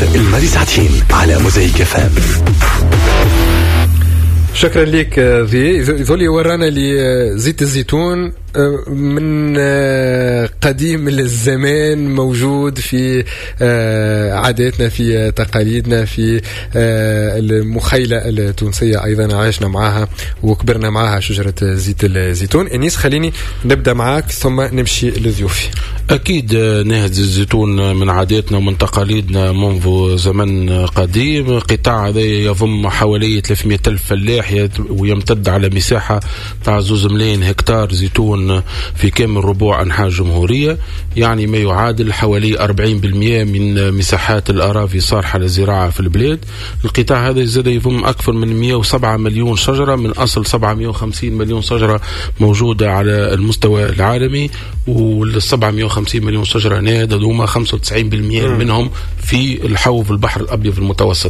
الماضي ساعتين على موزايك FM. شكرا لك ذي ذولي ورانا لي زيت الزيتون من قديم الزمان موجود في عاداتنا في تقاليدنا في المخيلة التونسية أيضا عايشنا معها وكبرنا معها شجرة زيت الزيتون. أنيس خليني نبدأ معاك ثم نمشي لضيوفي. أكيد نهج الزيتون من عاداتنا ومن تقاليدنا منذ زمن قديم. قطاع هذا يضم حوالي 300,000 فلاح ويمتد على مساحة تاع 2 ملايين هكتار زيتون في كامل ربوع أنحاء الجمهورية، يعني ما يعادل حوالي 40% من مساحات الأراضي صالحة للزراعة في البلاد. القطاع هذا زاد يضم أكثر من 107 مليون شجرة من أصل 750 مليون شجرة موجودة على المستوى العالمي، وال 750 مليون شجرة هذوما 95% منهم في الحوض البحر الأبيض المتوسط.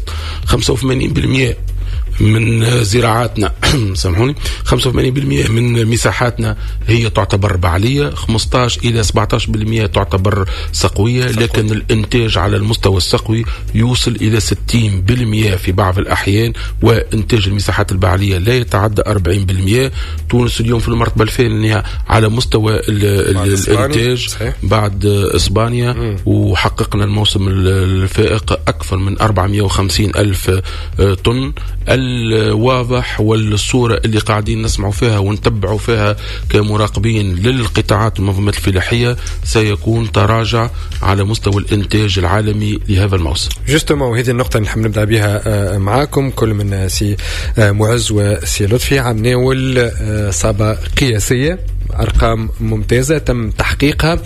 85% من زراعاتنا سامحوني 85% من مساحاتنا هي تعتبر بعلية، 15 إلى 17% تعتبر سقوية، لكن الإنتاج على المستوى السقوي يوصل إلى 60% في بعض الأحيان، وإنتاج المساحات البعلية لا يتعدى 40%. تونس اليوم في المرتبة الثانية على مستوى الإنتاج بعد إسبانيا، وحققنا الموسم الفائق أكثر من 450,000 طن. الواضح والصورة اللي قاعدين نسمعوا فيها ونتبعوا فيها كمراقبين للقطاعات المنظمات الفلاحية سيكون تراجع على مستوى الإنتاج العالمي لهذا الموسم. جستما، وهذه النقطة اللي نحب نبدأ بها معاكم كل من سي معز وسي لطفي. عم ناول صابة قياسية، أرقام ممتازة تم تحقيقها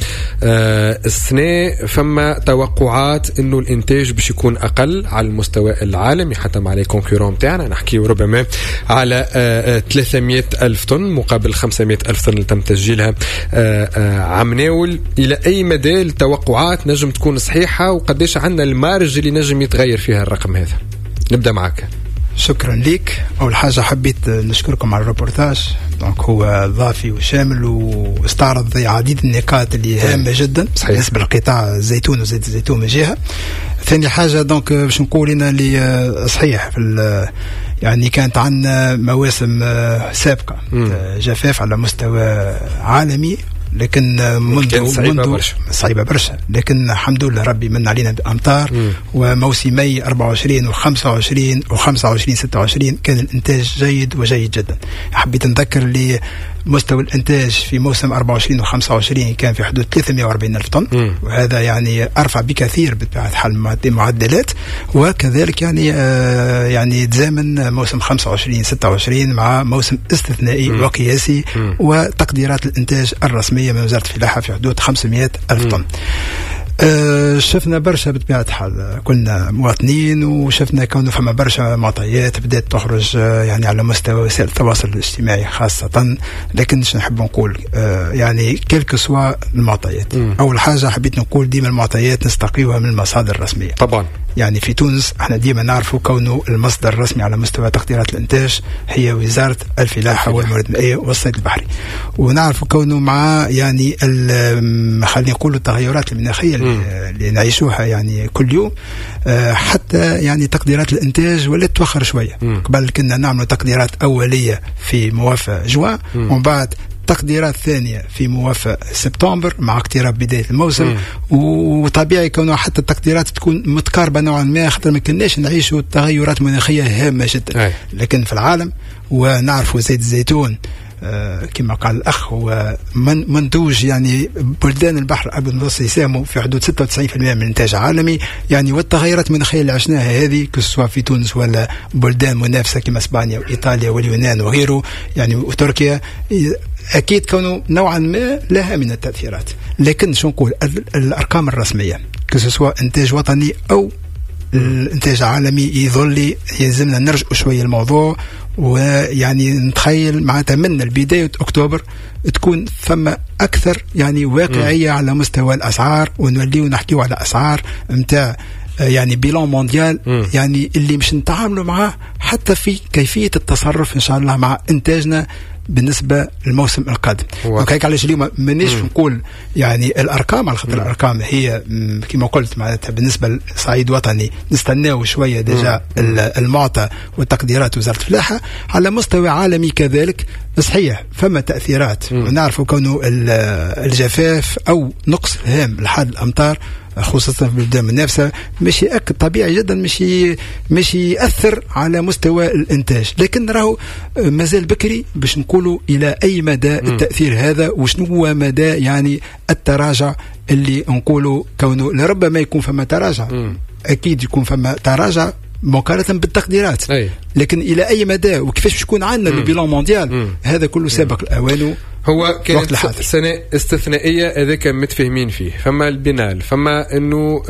السنة. فما توقعات إنه الإنتاج باش يكون أقل على المستوى العالمي حتى مع الكونكورون تاعنا، نحكي ربما على 300,000 طن مقابل 500,000 طن اللي تم تسجيلها عم ناول. إلى أي مدى التوقعات نجم تكون صحيحة، وقديش عندنا المارج اللي نجم يتغير فيها الرقم هذا؟ نبدأ معك. شكرا لك. أول حاجة حبيت نشكركم على الريبورتاج، دونك هو ضافي وشامل واستعرض عديد النقاط اللي هامة جدا بالنسبة للقطاع الزيتون وزيت الزيتون من جهة. ثاني حاجة دونك باش نقول لنا اللي صحيح في يعني كانت عندنا مواسم سابقة جفاف على مستوى عالمي، لكن منذ صعيبة برشا، لكن الحمد لله ربي من علينا بأمطار وموسمي 24 و25 و25 26 كان الإنتاج جيد وجيد جدا. حبيت نذكر لي مستوى الإنتاج في موسم 24 و25 كان في حدود 340,000 طن، وهذا يعني أرفع بكثير بطبيعة الحال المعدلات، وكذلك يعني تزامن موسم 25 26 مع موسم استثنائي وقياسي، وتقديرات الإنتاج الرسمية من وزارة الفلاحة في حدود 500,000 طن. شفنا برشا بطبيعة الحال، كنا مواطنين وشفنا كونه فما برشا معطيات بدأت تخرج يعني على مستوى وسائل التواصل الاجتماعي خاصة، لكن شو نحب نقول يعني كلك سوا المعطيات. أول حاجة حبيت نقول ديما المعطيات نستقيوها من المصادر الرسمية. طبعا يعني في تونس احنا ديما نعرفوا كونه المصدر الرسمي على مستوى تقديرات الانتاج هي وزارة الفلاحة والموارد المائية والصيد البحري، ونعرفوا كونه مع يعني خلينا نقول التغيرات المناخية اللي نعيشوها يعني كل يوم، حتى يعني تقديرات الانتاج ولات توخر شوية. قبل كنا نعمل تقديرات أولية في موافق جوان، ومن بعد تقديرات ثانية في موافق سبتمبر مع اقتراب بداية الموسم، وطبيعي كونه حتى التقديرات تكون متقاربة نوعا ما، خاطر ما كناش نعيشوا تغيرات مناخية هامة جدا. لكن في العالم ونعرفوا زيت الزيتون كما قال الأخ هو منتوج يعني بلدان البحر الأبيض المتوسط يساهموا في حدود 96% من الإنتاج العالمي يعني. والتغيرات المناخية اللي عشناها هذه كسوا في تونس ولا بلدان منافسة كما إسبانيا وإيطاليا واليونان وغيره يعني وتركيا، أكيد كانوا نوعا ما لها من التأثيرات. لكن شو نقول الأرقام الرسمية كسوا إنتاج وطني أو الإنتاج عالمي يظل يلزمنا نرجع شوية الموضوع، ويعني نتخيل معناتها من البداية أكتوبر تكون ثم أكثر يعني واقعية على مستوى الأسعار، ونوليو نحكيو على أسعار متاع يعني بيلون مونديال يعني اللي مش نتعاملوا معاه حتى في كيفية التصرف إن شاء الله مع إنتاجنا بالنسبه للموسم القادم. وهيك علاش اليوم مانيش نقول يعني الارقام، على خاطر الارقام هي كما قلت معناتها بالنسبه لصعيد وطني نستناو شويه ديجا المعطى وتقديرات وزاره الفلاحه. على مستوى عالمي كذلك صحيح فما تاثيرات، ونعرفوا كونه الجفاف او نقص هام لحد الامطار خصوصا في البلدان المنافسه مش يأكد طبيعي جدا مش يأثر على مستوى الانتاج، لكن راهو مازال بكري باش نقولوا الى اي مدى التأثير هذا، وشنو هو مدى يعني التراجع اللي نقولوا كونه لربما يكون فما تراجع، اكيد يكون فما تراجع مقارنة بالتقديرات، لكن إلى أي مدى وكيفاش باش يكون عندنا البيلان مونديال هذا كله سابق الأوان. هو كانت سنة استثنائية هذاك متفاهمين فيه، فما البنال فما انه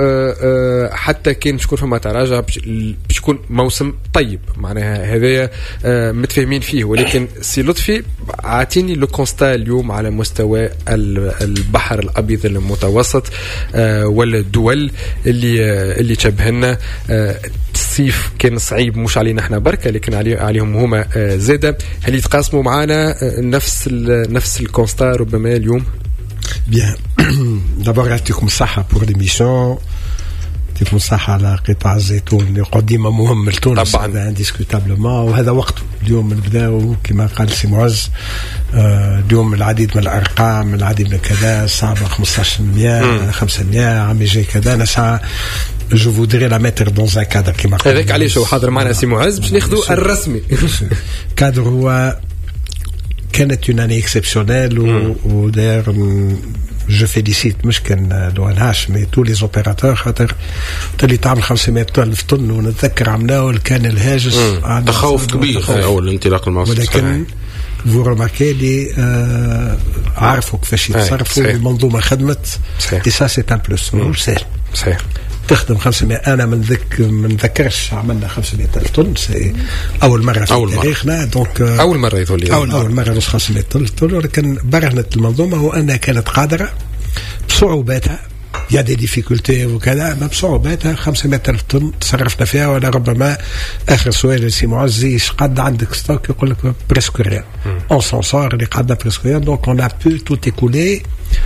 حتى كان شكون فما تراجع باش يكون موسم طيب معناها هذايا متفاهمين فيه. ولكن سي لطفي عاتيني لو كونستا اليوم على مستوى البحر الأبيض المتوسط ولا الدول اللي تشبهنا. الصيف كان صعيب مش علينا احنا بركة لكن عليهم هما زادة. هل يتقاسموا معنا نفس الكونستا ربما اليوم؟ بيان دابور يعطيكم الصحة بور ليميسيون، يعطيكم الصحة على قطاع الزيتون اللي قديمة مهم لتونس طبعا انديسكوتابلومون، وهذا وقته اليوم نبداو كما قال سي معز. اليوم العديد من الأرقام، العديد من كذا، صعبة 15% 500 عام جاي كذا نسعى. Je voudrais la mettre dans un cadre qui m'a. هذاك علاش هو حاضر معنا سي معز باش ناخذوا الرسمي. كادر هو كانت une année exceptionnelle و d'ailleurs je félicite مش كان l'ONH mais tous les opérateurs خاطر اللي تعمل 500,000 طن، ونتذكر عملناه كان الهاجس تخوف كبير أول انطلاق الموسم، ولكن vous remarquez اللي عارفوا كيفاش يتصرفوا، المنظومة خدمت et ça c'est un plus مش سهل. صحيح تخدم 500. أنا من ذكرش عملنا 500,000 طن، أول مرة في تاريخنا. دونك أول مرة يظل أول مرة نص 500,000 طن، ولكن برهنت المنظومة وأنها كانت قادرة بصعوباتها، يا دي ديفيكولتي وكذا، ما بصعوباتها 500,000 طن تصرفنا فيها. ولا ربما آخر سؤال سي معزي قد عندك ستوك يقول لك بريسكو ريان اون سونسور اللي قعدنا بريسكو ريان. دونك اون ا بو تو تيكولي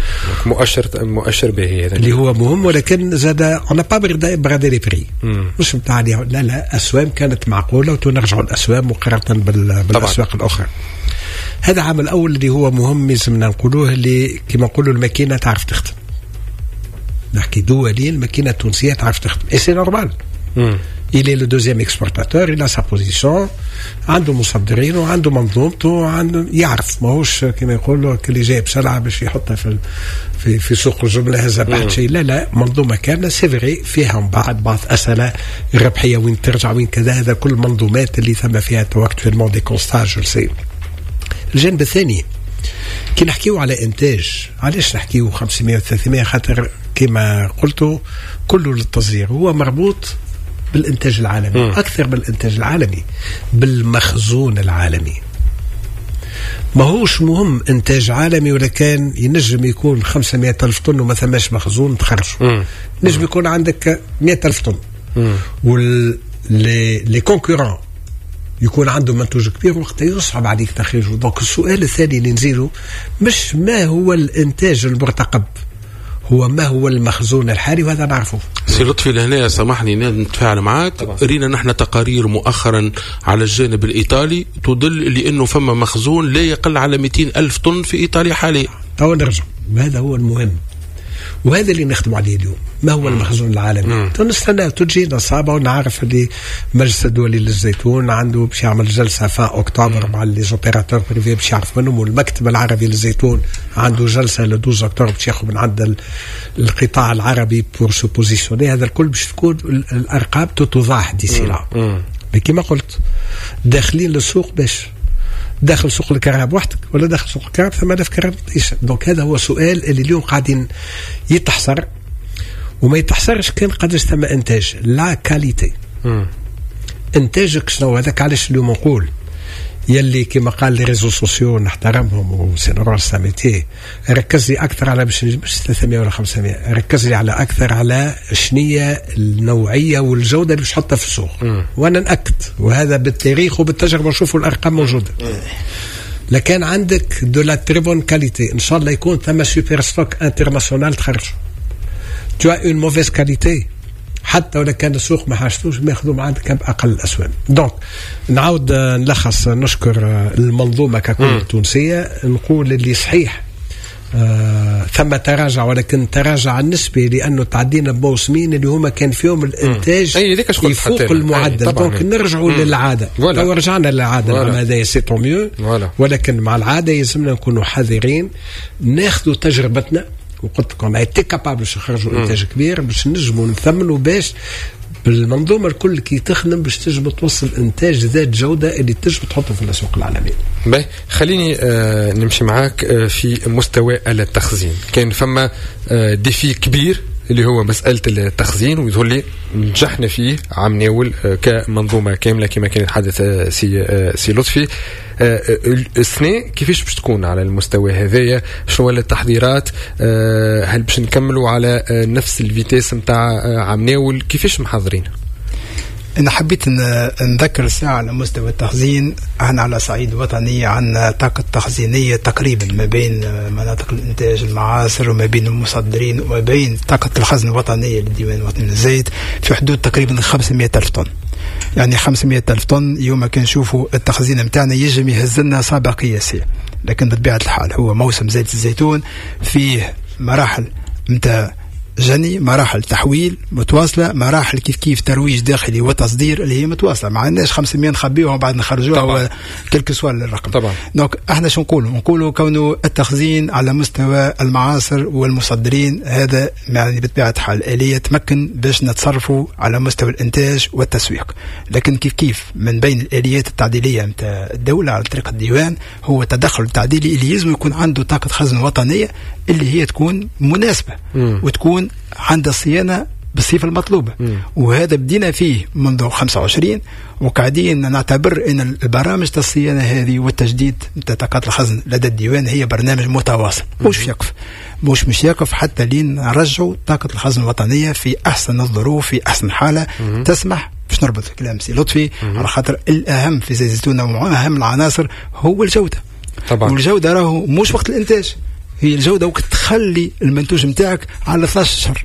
مؤشر به هذا اللي هو مهم، ولكن زاد اون با برادي لي بري مش نتاع لا الاسوام كانت معقوله وتنرجعوا الاسوام مقارنه بالاسواق الاخرى. هذا عامل اول اللي هو مهم لازمنا نقولوه، اللي كما نقولوا الماكينه تعرف تخدم. نحكي دوليا الماكينه التونسيه تعرف تخدم اي سي نورمال. Il est le deuxième exportateur, il a sa position, عنده مصدرين وعنده منظومته وعنده يعرف، ماهوش كما يقولوا اللي جايب سلعة باش يحطها في سوق الجملة هذا بعد شيء. لا منظومة كاملة سيفري فيها بعض أسئلة الربحية وين ترجع وين كذا، هذا كل المنظومات اللي ثم فيها توكتوالمون دي كونستاج السي. الجانب الثاني كي نحكيو على إنتاج، علاش نحكيو 500 و300؟ خاطر كما قلتوا كله للتصدير، هو مربوط بالإنتاج العالمي أكثر بالإنتاج العالمي، بالمخزون العالمي. ما هوش مهم إنتاج عالمي، ولا كان ينجم يكون 500,000 طن وما ثماش مخزون تخرجوا، نجم يكون عندك 100,000 طن لي كونكورون يكون عنده منتوج كبير، وقت يصعب عليك تخريجه. دونك السؤال الثاني اللي نزيله مش ما هو الإنتاج المرتقب، هو ما هو المخزون الحالي، وهذا نعرفه. سي لطفي لهنا سامحني نتفاعل معاك. رينا نحن تقارير مؤخرا على الجانب الإيطالي تدل لأنه فما مخزون لا يقل على 200,000 طن في إيطاليا حاليا. تو نرجع، وهذا هو المهم وهذا اللي نخدم عليه اليوم. ما هو المخزون العالمي؟ نستنى تجينا صعبة، ونعرف اللي المجلس الدولي للزيتون عنده باش يعمل جلسة في أكتوبر مع لي زوبيراتور بريفي باش يعرف منهم، والمكتب العربي للزيتون عنده جلسة ل 12 أكتوبر باش ياخذ من عند القطاع العربي بور سو بوزيسيوني. هذا الكل باش تكون الأرقام تتوضح ديسي لا. كما قلت داخلين للسوق، باش داخل سوق الكراب وحدك ولا داخل سوق الكراب 8,000 كراب. دونك هذا هو سؤال اللي اليوم قاعدين يتحصر، وما يتحصرش كان قدرش ثم انتاج لا كاليتي. انتاجك شنو؟ هذاك علاش اليوم نقول يلي كما قال لي ريزو سوسيو نحترمهم وسينرال ساميتي، ركز لي اكثر على مش 300 ولا 500، ركز لي على اكثر على شنية النوعيه والجوده اللي باش نحطها في السوق. وانا ناكد، وهذا بالتاريخ وبالتجربه نشوفوا الارقام موجوده. لكن عندك دو لا تري بون كاليتي ان شاء الله يكون ثم سوبر ستوك انترناسيونال تخرج. تو اون موفيز كاليتي حتى ولا كان السوق ما حاجتوش بياخذوا معاه كم اقل الاسهم. دونك نعاود نلخص، نشكر المنظومه ككل التونسيه، نقول اللي صحيح ثم تراجع، ولكن تراجع النسبي لانه تعدينا بموسمين اللي هما كان فيهم الانتاج يفوق المعدل. دونك نرجعوا للعاده، لو رجعنا للعاده العام هذا سي طو ميو، ولكن مع العاده يلزمنا نكونوا حذرين، ناخذوا تجربتنا، وقلت لكم ايتي كابابل باش نخرجوا انتاج كبير باش نجموا نثمنوا، باش بالمنظومه الكل كي تخدم باش تجم توصل انتاج ذات جوده اللي تجم تحطه في الاسواق العالميه. باهي خليني نمشي معاك في مستوى التخزين. كان فما ديفي كبير اللي هو مسألة التخزين، ويظهر لي نجحنا فيه عام ناول كمنظومة كاملة كما كان يتحدث سي لطفي. السنة كيفاش باش تكون على المستوى هذايا؟ شنو التحضيرات؟ هل باش نكملوا على نفس الفيتاس متاع عام ناول؟ كيفاش محضرين؟ أنا حبيت نذكر الساعة على مستوى التخزين. احنا على صعيد وطني عندنا طاقة تخزينية تقريبا ما بين مناطق الإنتاج المعاصر وما بين المصدرين وما بين طاقة الخزن الوطنية للديوان الوطني للزيت في حدود تقريبا 500,000 طن. يعني 500,000 طن يوم كان نشوفوا التخزين متاعنا يجم يهزلنا صعبة قياسية، لكن بطبيعة الحال هو موسم زيت الزيتون فيه مراحل متاع جني، مراحل تحويل متواصلة، مراحل كيف ترويج داخلي وتصدير اللي هي متواصلة. ما عندناش 500 نخبيوها وبعد نخرجوها كلك سؤال الرقم طبعا. دونك احنا شو نقولوا كونه التخزين على مستوى المعاصر والمصدرين هذا يعني بطبيعة الحال آلية تمكن باش نتصرفوا على مستوى الانتاج والتسويق. لكن كيف من بين الآليات التعديلية متاع الدولة على طريق الديوان هو التدخل التعديلي اللي يلزم يكون عنده طاقة خزن وطنية اللي هي تكون مناسبة وتكون عند الصيانة بالصفة المطلوبة. وهذا بدينا فيه منذ 25 وقاعدين نعتبر ان البرامج الصيانة هذه والتجديد طاقات الخزن لدى الديوان هي برنامج متواصل مش يقف حتى لين نرجعوا طاقة الخزن الوطنية في احسن الظروف في احسن حالة تسمح. باش نربط كلام سي لطفي على خاطر الاهم في زيت الزيتون واهم العناصر هو الجودة طبعا. والجودة راهو مش وقت الانتاج، هي الجودة وقت تخلي المنتوج متاعك على 12 شهر.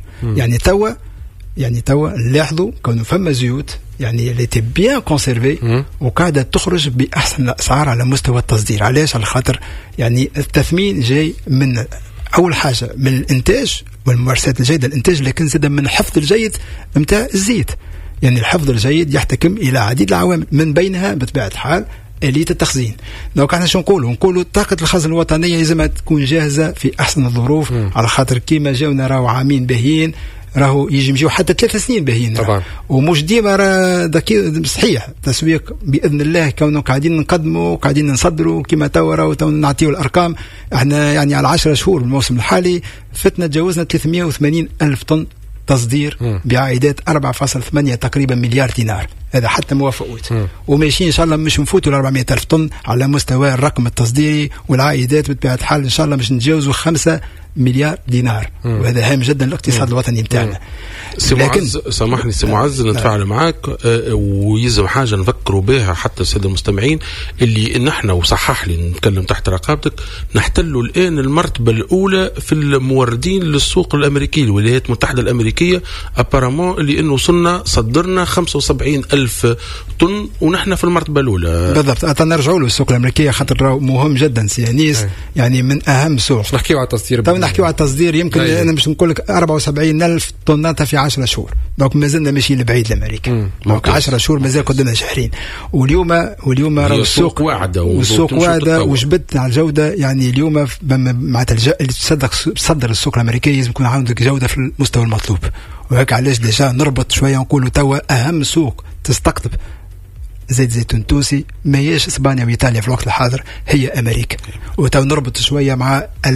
يعني توا نلاحظوا كونه فما زيوت يعني اللي تي بيان كونسيرفي وقاعدة تخرج بأحسن الأسعار على مستوى التصدير. علاش؟ على خاطر يعني التثمين جاي من أول حاجة من الإنتاج والممارسات الجيدة الإنتاج، لكن زاد من الحفظ الجيد متاع الزيت. يعني الحفظ الجيد يحتكم إلى عديد العوامل من بينها بطبيعة الحال آلية التخزين. دونك احنا شو نقولوا طاقة الخزن الوطنية لازم تكون جاهزة في أحسن الظروف على خاطر كيما جاونا راهو عامين باهيين راهو يجي يمشيو حتى 3 سنين باهيين طبعا. ومش ديما راه صحيح تسويق بإذن الله كونه قاعدين نقدموا وقاعدين نصدروا كيما تو نعطيو الأرقام. احنا يعني على 10 شهور من الموسم الحالي فتنا تجاوزنا 380 ألف طن تصدير بعائدات 4.8 تقريبا مليار دينار. هذا حتى موافقوت وماشيين ان شاء الله مش نفوتوا ل 400 ألف طن على مستوى الرقم التصديري، والعائدات بطبيعة الحال ان شاء الله مش نتجاوزوا 5 مليار دينار وهذا هام جدا للاقتصاد الوطني بتاعنا. سامحني سي معز نتفاعل معاك ويلزم حاجه نفكروا بها حتى الساده المستمعين اللي نحن وصحح لي نتكلم تحت رقابتك نحتلوا الان المرتبه الاولى في الموردين للسوق الامريكي الولايات المتحده الامريكيه ابارامون اللي انه وصلنا صدرنا 75 ألف طن ونحن في المرتبه الاولى بالضبط. نرجعوا له السوق الامريكيه خاطر مهم جدا سيانيس يعني من اهم سوق. نحكيوا على التصدير نحكيوا على التصدير يمكن انا مش نقول لك 74 ألف طنات في 10 شهور. دونك مازلنا ماشيين لبعيد لامريكا. دونك 10 شهور مازال قدامنا شهرين. واليوم راهو السوق واعده وجبت على الجوده. يعني اليوم معناتها اللي تصدر السوق الامريكي لازم يكون عندك جوده في المستوى المطلوب. وهيك علاش ديجا نربط شويه نقولوا توا اهم سوق تستقطب زيت زيتون تونسي ما هيش اسبانيا وايطاليا في الوقت الحاضر، هي امريكا. وتو نربط شويه مع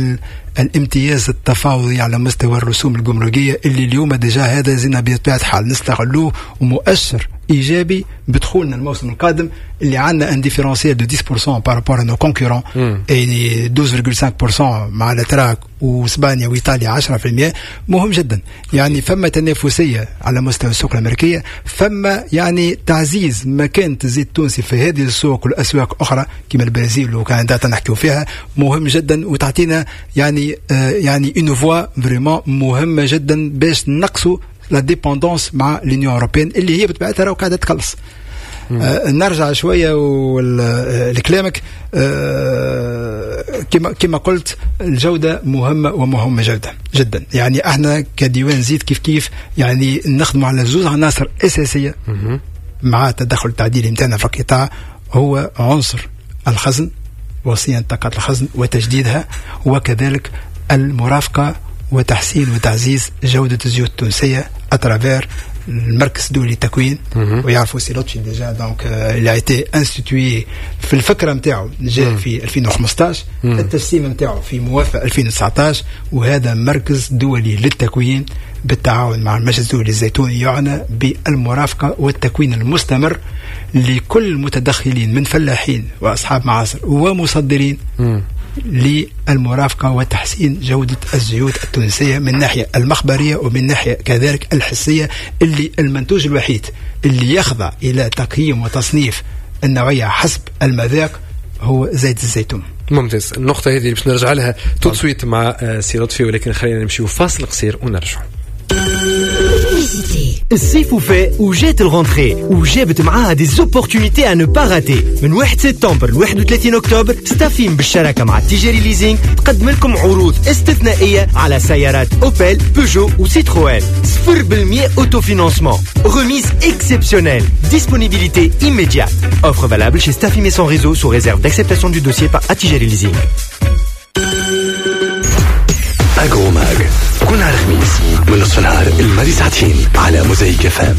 الامتياز التفاوضي على مستوى الرسوم الجمركية اللي اليوم ديجا هذا زينا بطبيعة الحال نستغلوه ومؤشر إيجابي بدخولنا الموسم القادم اللي عندنا ان ديفيرونسيال دو 10% بارابور نو كونكورون اي 12.5% مع الاتراك واسبانيا وايطاليا 10%. مهم جدا يعني فما تنافسيه على مستوى السوق الامريكيه، فما يعني تعزيز مكانه الزيت التونسي في هذه السوق والاسواق اخرى كما البرازيل وكندا نحكيو فيها مهم جدا، وتعطينا يعني اون فوا فريمون مهمه جدا باش نقصوا لا ديبوندونس مع لونيون اوروبيين اللي هي بتبعتها راهو قاعده تقلص. نرجع شويه لكلامك. كما قلت الجوده مهمه ومهمه جدا. يعني احنا كديوان زيت كيف يعني نخدموا على زوج عناصر اساسيه مع التدخل التعديلي نتاعنا في القطاع، هو عنصر الخزن وصيانه طاقات الخزن وتجديدها، وكذلك المرافقه وتحسين وتعزيز جودة الزيوت التونسية أترافير المركز الدولي للتكوين. ويعرفوا سي لطفي ديجا دونك اللي ايتي انستيتوي في الفكرة نتاعو جاء في 2015 التسليم نتاعو في موافقة 2019، وهذا مركز دولي للتكوين بالتعاون مع المجلس الدولي للزيتون يعنى بالمرافقة والتكوين المستمر لكل المتدخلين من فلاحين وأصحاب معاصر ومصدرين للمرافقة وتحسين جودة الزيوت التونسية من ناحية المخبرية ومن ناحية كذلك الحسية، اللي المنتوج الوحيد اللي يخضع إلى تقييم وتصنيف النوعية حسب المذاق هو زيت الزيتون. ممتاز. النقطة هذه باش نرجع لها تسويت مع سي لطفي، ولكن خلينا نمشيو فاصل قصير ونرجع. الصيف وفاء وجات الغونتري وجابت معاها دي زوبورتونيتي ان با راتي. من 1 سبتمبر ل 31 اكتوبر ستافين بالشراكه مع تيجيري ليزينغ تقدم لكم عروض استثنائيه على سيارات اوبل بيجو وسيتروين 0% autofinancement, remise exceptionnelle, disponibilité immédiate. Offre valable chez Staffim et son réseau sous réserve d'acceptation du dossier par Tijeri Leasing. أجروماج كل نهار خميس من نصف النهار الماضي ساعتين على موزايك FM.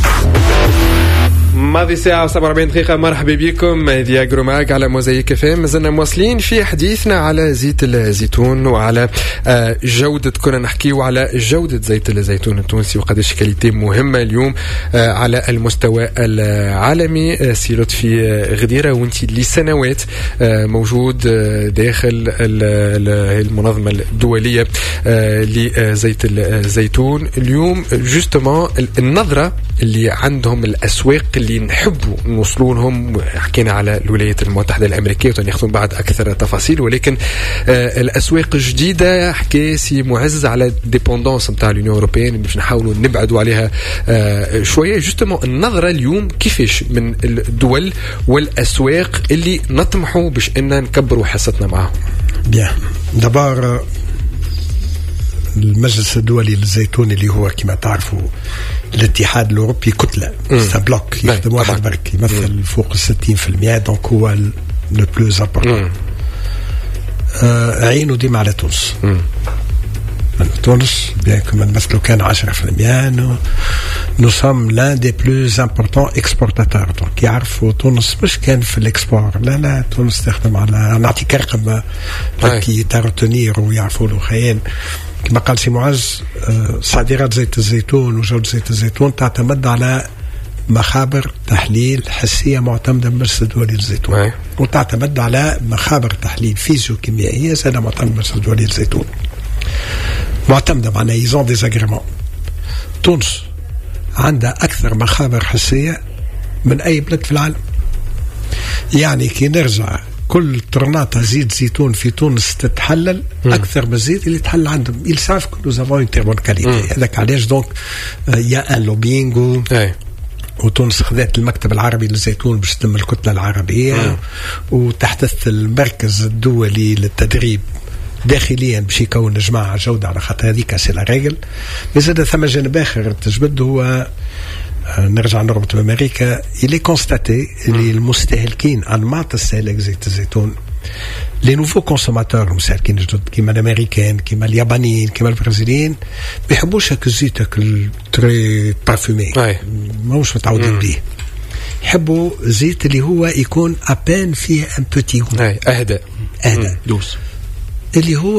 ماضي ساعة 47 دقيقة. مرحبا بكم، هذه أجروماج على موزايك FM. مازلنا مواصلين في حديثنا على زيت الزيتون وعلى جودة، كنا نحكيو على جودة زيت الزيتون التونسي وقداش كاليتي مهمة اليوم على المستوى العالمي. سي لطفي غديرة، وانت لسنوات موجود داخل المنظمة الدولية لزيت الزيتون. اليوم جوستومون النظرة اللي عندهم الأسواق اللي نحبوا نوصلوا لهم، حكينا على الولايات المتحدة الأمريكية وتناخذون بعد أكثر تفاصيل، ولكن الأسواق الجديدة حكي سي معز على ديبوندونس نتاع اليونيون أوروبيين باش نحاولوا نبعدوا عليها شوية. جوستومون النظرة اليوم كيفاش من الدول والأسواق اللي نطمحوا باش إننا نكبروا حصتنا معهم. بيان دابار المجلس الدولي للزيتون اللي هو كما تعرفوا الاتحاد الأوروبي كتلة بلوك يخدم واحد برك يمثل فوق 60%، دونك هو لو بلوز امبورطون. عينه ديما على تونس. تونس بيان كما نمثلوا كان 10%، نو سوم لان دي بلوز امبورطون اكسبورتاتور. دونك يعرفوا تونس مش كان في الاكسبور، لا تونس تخدم على نعطيك رقم كي تارتونير ويعرفوا له خيال. كما قال سي معز، صادرات زيت الزيتون وجودة زيت الزيتون تعتمد على مخابر تحليل حسية معتمدة من المجلس الدولي للزيتون، وتعتمد على مخابر تحليل فيزيوكيميائية زاد معتمدة من المجلس الدولي للزيتون، معتمدة معناها يزون ديزاغريمون. تونس عندها أكثر مخابر حسية من أي بلد في العالم. يعني كي نرجع كل طرناطة زيت زيتون في تونس تتحلل أكثر من الزيت اللي تحلل عندهم. ils savent que nous avons une très bonne qualité. هذاك علاش دونك يا ان لوبينغ وتونس خذت المكتب العربي للزيتون باش تتم الكتلة العربية وتحدث المركز الدولي للتدريب داخليا باش يكون جماعة جودة على خاطر هذيك سي لا ريغل. بزاد ثم جانب آخر تجبد هو نرجع نربط بأمريكا. إلي كونستاتي اللي المستهلكين أنماط استهلاك زيت الزيتون لي نوفو كونسوماتور المستهلكين الجدد كيما الأمريكان كيما اليابانيين كيما البرازيليين بيحبوش هاك الزيت تري بارفومي ماهوش متعودين بيه. يحبوا زيت اللي هو يكون أبان فيه ان بوتي أهدى دوس اللي هو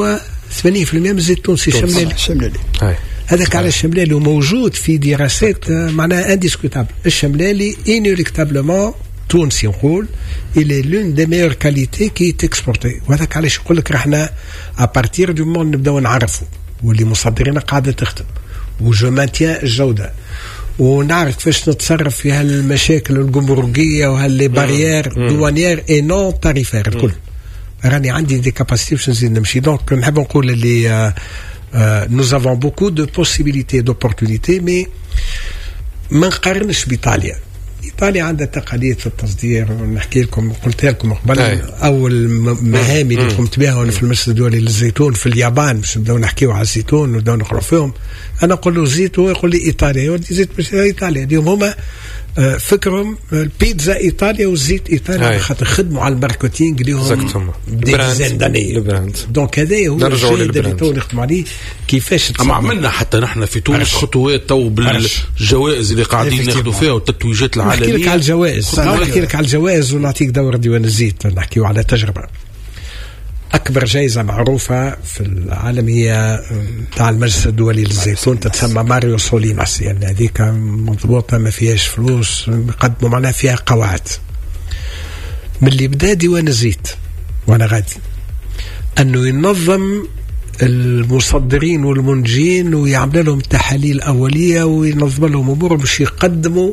80% من الزيت التونسي شملالي. هذاك على الشملالي وموجود في دراسات معناها انديسكوتابل. الشملالي انيريكتابلمون تونسي نقول إلي لون دي ميور كاليتي كي تكسبورتي. وهذاك علاش يقول لك رحنا ابارتير دو مون نبداو نعرفوا واللي مصدرين قاعده تخدم وجو مانتيان الجوده ونعرف كيفاش نتصرف في هالمشاكل الجمركيه وهاللي باريير دوانيير اي نون تاريفير الكل. راني عندي دي كاباسيتي باش نزيد نمشي. دونك نحب نقول اللي nous avons beaucoup de possibilités d'opportunités mais ما نقارنش بإيطاليا. إيطاليا عندها تقاليد في التصدير ونحكي لكم قلت لكم قبل أول مهامي اللي قمت بها وأنا في المركز الدولي للزيتون في اليابان باش نبداو نحكيو على الزيتون ونبداو نقرأ فيهم. أنا أقول له زيت هو يقول لي إيطاليا يودي زيت باش إيطاليا. اليوم هما فكرهم البيتزا إيطاليا والزيت إيطاليا خاطر خدموا على الماركتينغ اليوم ديزين داني. دونك هذا هو الشيء اللي تو نخدموا عليه كيفاش أما عملنا حتى نحن في تونس خطوات تو بالجوائز اللي قاعدين ناخذوا فيها والتتويجات العالمية. نحكي لك على الجوائز نحكي لك على الجوائز ونعطيك دور ديوان الزيت نحكيو على تجربة. أكبر جائزة معروفة في العالم هي تاع المجلس الدولي للزيتون تتسمى ماريو سوليناس. يعني هذيك مضبوطة ما فيهاش فلوس يقدموا معناها فيها قواعد. من اللي بدأ ديوان الزيت وأنا غادي أنه ينظم المصدرين والمنتجين ويعمل لهم تحاليل أولية وينظم لهم أمور باش يقدموا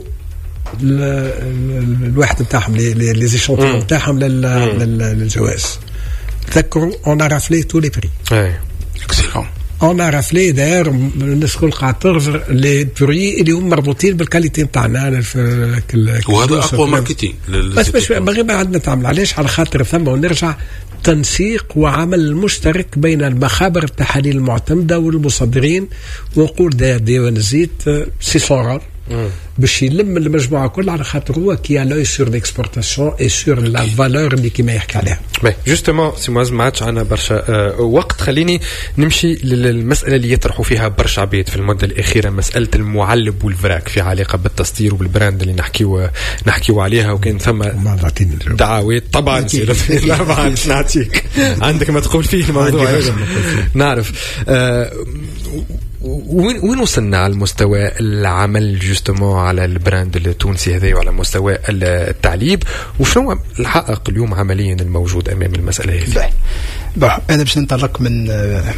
الواحد نتاعهم لي زيشونتيون نتاعهم للجوائز. تذكروا on a raflé tous les prix. Excellent. On a raflé d'ailleurs الناس كل قاعد تغزر لي بري اللي هم مربوطين بالكاليتي نتاعنا. وهذا أقوى ماركتينغ. بس ما عندنا تعمل علاش على خاطر ثم ونرجع تنسيق وعمل مشترك بين المخابر التحاليل المعتمدة والمصدرين. ونقول ديوان الزيت سي صورة باش يلم المجموعه كلها على خاطر هو كي على سور ليكسبورتاسيون اي سور لا فالور اللي كيما يحكي عليها. جوستومون سي معز ما عادش عندنا برشا وقت. خليني نمشي للمساله اللي يطرحوا فيها برشا عبيد في المده الاخيره مساله المعلب والفراك في علاقه بالتصدير وبالبراند اللي نحكيو عليها. وكان ثم دعاوات طبعا طبعا نعطيك عندك ما تقول فيه الموضوع نعرف. وين وصلنا على المستوى العمل جوستومون على البراند التونسي هذا وعلى مستوى التعليب وشنو الحقق اليوم عمليا الموجود امام المساله هذه؟ انا باش ننطلق من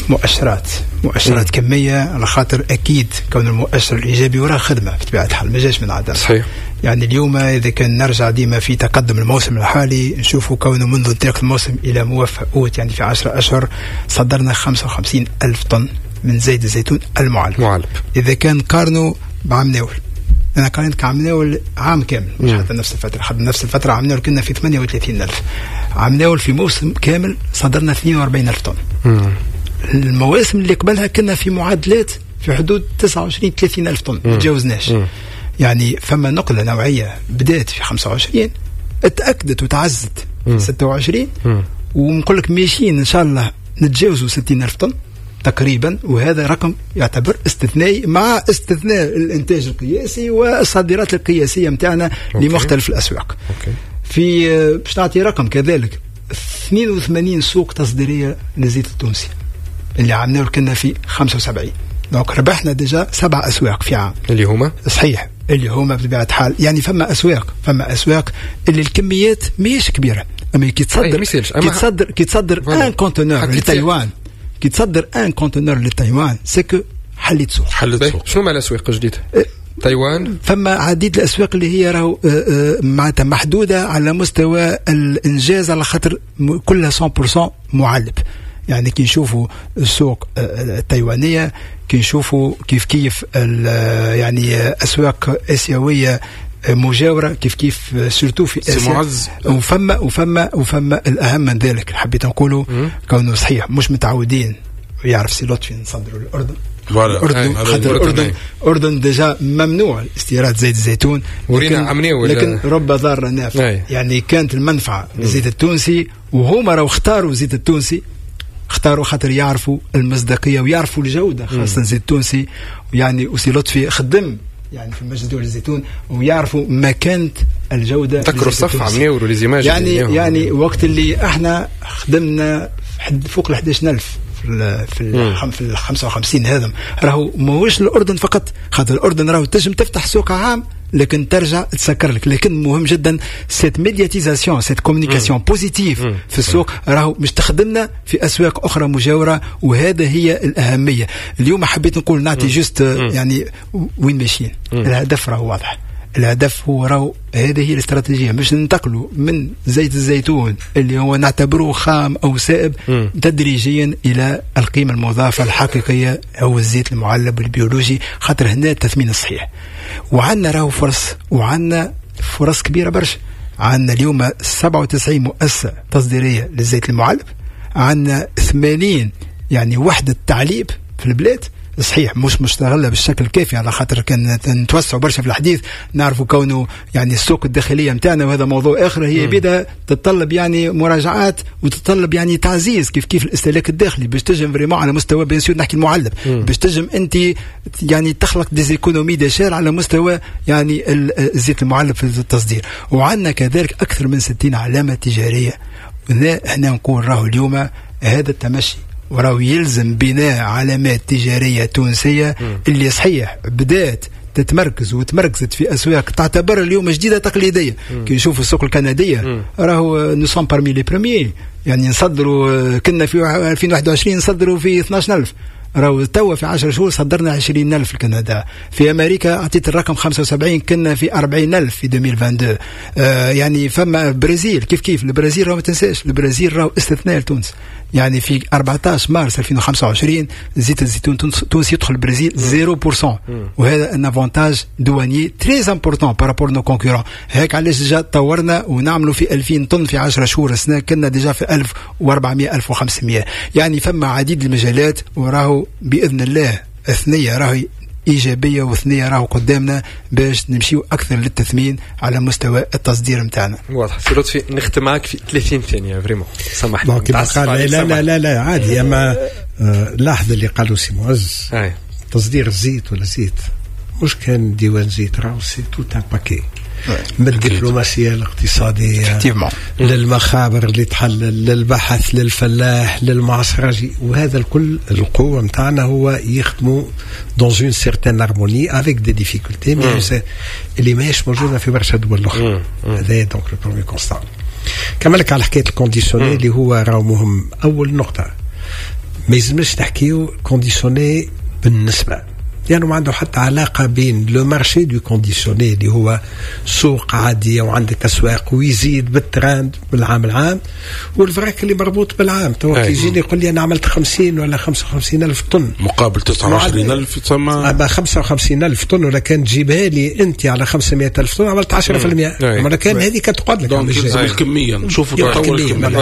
مؤشرات كميه على خاطر اكيد كون المؤشر الايجابي وراه خدمه بطبيعه الحال ما جاش من عدم. صحيح. يعني اليوم اذا كان نرجع ديما في تقدم الموسم الحالي نشوفوا كونه منذ انطلاق الموسم الى موافق اوت يعني في 10 اشهر صدرنا 55,000 طن من زيت الزيتون المعلب. إذا كان قارنوا بعام ناول أنا قارنت كعام ناول عام كامل مش حتى نفس الفترة حتى نفس الفترة عام ناول كنا في 38,000 عام ناول في موسم كامل صدرنا 42,000 طن. المواسم اللي قبلها كنا في معادلات في حدود 29-30,000 طن ما تجاوزناش. يعني فما نقلة نوعية بدأت في 25 اتأكدت وتعزت 26 ونقول لك ماشيين إن شاء الله نتجاوزوا 60,000 طن تقريبا. وهذا رقم يعتبر استثنائي مع استثناء الانتاج القياسي والصادرات القياسيه متاعنا لمختلف الاسواق. في باش نعطي رقم كذلك 82 سوق تصديريه للزيت التونسي اللي عملناه كنا في 75. دونك ربحنا ديجا 7 اسواق في عام اللي هما صحيح اللي هما بطبيعه الحال. يعني فما اسواق اللي الكميات ماهيش كبيره اما كي تصدر ان كونتينور لتايوان كي تصدر ان كونتينور لتايوان سكو حلت سوق. شنو معنى الاسواق الجديده؟ تايوان فما عديد الاسواق اللي هي راهو معناتها محدوده على مستوى الانجاز على خاطر كلها 100% معلب. يعني كي نشوفوا السوق التايوانيه كي نشوفوا كيف يعني اسواق اسيويه مجاورة كيف سورتو في آسيا. وفما الأهم من ذلك حبيت نقوله كونه صحيح مش متعودين ويعرف سي لطفي نصدروا الأردن. الأردن ديجا ممنوع استيراد زيت الزيتون لكن رب ضار نافع. يعني كانت المنفعة للزيت التونسي وهما راهو اختاروا زيت التونسي اختاروا خاطر يعرفوا المصداقية ويعرفوا الجودة خاصة زيت التونسي. يعني وسي لطفي خدم يعني في المجلس الدولي للزيتون ويعرفوا مكانة الجودة. تذكروا الصف عملوا ليزيماج يعني وقت اللي احنا خدمنا فوق ال 11,000 في 55 هذا راهو ماهوش الأردن فقط، خاطر الأردن راهو تنجم تفتح سوق عام لكن ترجع تسكر لك. لكن مهم جدا سيت ميدياتيزاسيون سيت كومونيكاسيون بوزيتيف في السوق راهو مش تخدمنا في أسواق أخرى مجاورة، وهذا هي الأهمية. اليوم حبيت نقول نعطي جست يعني وين ماشيين. الهدف راهو واضح، الهدف هو راهو هذه هي الاستراتيجية، مش ننتقلوا من زيت الزيتون اللي هو نعتبره خام أو سائب تدريجيا إلى القيمة المضافة الحقيقية أو الزيت المعلب والبيولوجي، خاطر هنا التثمين الصحيح. وعندنا راهو فرص، وعندنا فرص كبيرة برشا. عندنا اليوم 97 مؤسسة تصديرية للزيت المعلب، عندنا 80 يعني وحدة تعليب في البلاد، صحيح مش مستغله بالشكل الكافي، على خاطر كان نتوسعوا برشا في الحديث، نعرفوا كونه يعني السوق الداخليه نتاعنا، وهذا موضوع اخر، هي بدها تتطلب يعني مراجعات وتتطلب يعني تعزيز كيف الاستهلاك الداخلي باش تجم فريمون على مستوى بيان سور نحكي المعلب، باش تجم انت يعني تخلق ديزيكونومي دشار على مستوى يعني الزيت المعلب في التصدير. وعندنا كذلك اكثر من 60 علامه تجاريه. هنا نقول راهو اليوم هذا التمشي وراو يلزم بناء علامات تجارية تونسية اللي صحيح بدات تتمركز وتمركزت في أسواق تعتبر اليوم جديدة تقليدية. كي نشوفوا السوق الكندية راهو نسون بارمي لي بريميي، يعني نصدروا كنا في 2021 نصدروا في 12000، راهو توا في 10 شهور صدرنا 20,000 في كندا. في أمريكا أعطيت الرقم 75، كنا في 40,000 في 2022. يعني فما برازيل كيف البرازيل راهو ما تنساش، البرازيل راهو استثناء لتونس. يعني في 14 مارس 2025 زيت الزيتون التونسي يدخل البرازيل 0%، وهذا ان افونتاج دواني تري امبورطون بارابور نو كونكورون. هيك علاش ديجا طورنا ونعملوا في 2000 طن في 10 شهور السنه، كنا ديجا في 1400 1500. يعني فما عديد المجالات، وراهو باذن الله الثنيه راهي إيجابية وثنية راهو قدامنا باش نمشيو أكثر للتثمين على مستوى التصدير متاعنا. واضح. سي لطفي نختم معك في 30 ثانية فريمون سامحني. لا عادي. أما لاحظ اللي قالوا سي معز، تصدير الزيت ولا زيت مش كان ديوان زيت، راهو سي توت ان باكي من الدبلوماسية الاقتصادية للمخابر اللي تحلل، للبحث، للفلاح، للمعصرجي، وهذا الكل القوة متاعنا هو يخدموا dans une certaine harmonie avec des difficultés اللي ماهيش موجودة في برشا دول أخرى. هذا دونك لو بروميير كونستان. كملك على حكاية الكونديسيوني اللي هو راهو مهم. أول نقطة ما يلزمش تحكيو كونديسيوني بالنسبة، يعني ما عنده حتى علاقة بين لو مارشي دو كونديسيوني اللي هو سوق عادية وعندك أسواق ويزيد بالتراند بالعام العام، والفراك اللي مربوط بالعام. تو يجيني يقول لي أنا عملت 50 ولا 55,000 طن مقابل 29,000 ثم 55,000 طن، ولا كان تجيبها لي أنت على 500,000 طن عملت 10%. ولا كان هذه كتقعد لك الكمية. نشوفوا تطور الكمية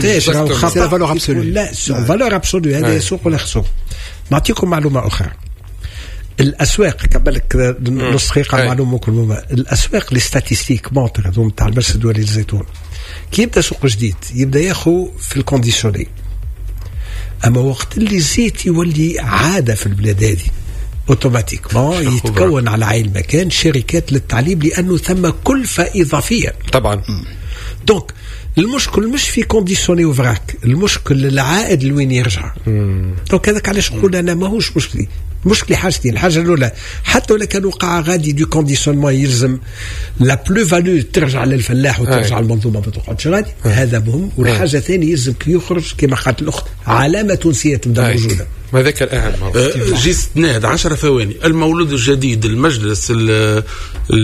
لا فالور أبسولو. هذا سوق ولا سوق. نعطيكم معلومة أخرى. الأسواق قبلك نص دقيقة معلومة كل الأسواق الاستاتيستيك مونتر هذوم تاع البورصة الدولية للزيتون، كي يبدأ سوق جديد يبدأ ياخو في الكونديسيوني. أما وقت اللي الزيت يولي عادة في البلاد هذه اوتوماتيكمون يتكون على عين مكان شركات للتعليب، لأنه ثم كلفة إضافية طبعا. دونك المشكل مش في كونديسيوني وفراك، المشكل العائد لوين يرجع. دونك هذاك علاش نقول أنا ماهوش مشكلة حاجتين. الحاجة الأولى حتى ولا كان وقع غادي دو كونديسيونمون يلزم لا بلو فالو ترجع للفلاح وترجع المنظومة ما تقعدش غادي، هذا مهم. والحاجة الثانية يلزم كي يخرج كما قالت الأخت علامة تونسية تبدأ موجودة. وهذاك الأهم. جيست ناد 10 ثواني. المولود الجديد المجلس